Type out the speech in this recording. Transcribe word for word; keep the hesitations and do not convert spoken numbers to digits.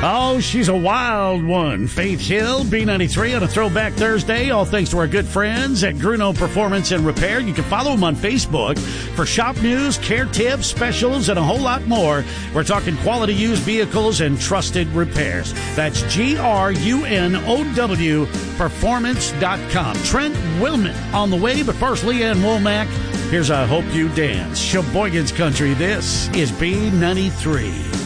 Oh, she's a wild one. Faith Hill, B ninety-three on a Throwback Thursday. All thanks to our good friends at Gruno Performance and Repair. You can follow them on Facebook for shop news, care tips, specials, and a whole lot more. We're talking quality used vehicles and trusted repairs. That's G R U N O W Performance dot com. Trent Willman on the way, but first, Leanne Womack. Here's I Hope You Dance. Sheboygan's Country. This is B ninety-three.